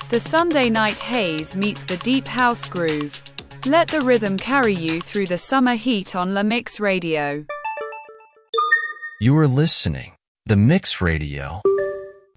The Sunday night haze meets the deep house groove. Let the rhythm carry you through the summer heat on La Mix Radio. You are listening The Mix Radio.